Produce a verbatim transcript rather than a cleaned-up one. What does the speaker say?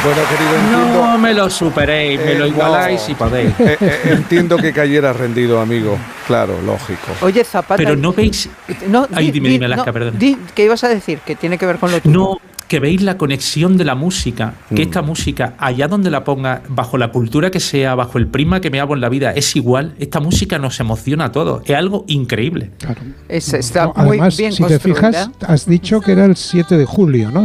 Bueno, querido, entiendo... No me lo superéis, me Eh, lo igualáis no. si podéis. Eh, eh, entiendo que cayeras rendido, amigo. Claro, lógico. Oye, Zapata... Pero no veis... No, Ay, di, dime, di, dime, Alaska, no, perdona. di, ¿qué ibas a decir? Que tiene que ver con lo tuyo. No, que veis la conexión de la música, que Mm. esta música, allá donde la ponga, bajo la cultura que sea, bajo el prisma que me hago en la vida, es igual. Esta música nos emociona a todos. Es algo increíble. Claro. Es, está No, muy además, bien si te construida. fijas, has dicho que era el siete de julio, ¿no?